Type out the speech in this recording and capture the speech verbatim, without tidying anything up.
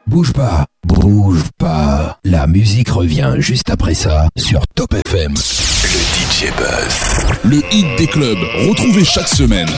Bouge pas, bouge pas. La musique revient juste après ça sur Top F M. Le D J Buzz. Le hit des clubs, retrouvé chaque semaine.